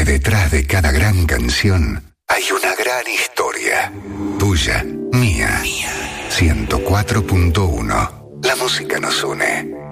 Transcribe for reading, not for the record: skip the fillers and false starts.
porque detrás de cada gran canción hay una gran historia. Tuya, mía. 104.1. La música nos une.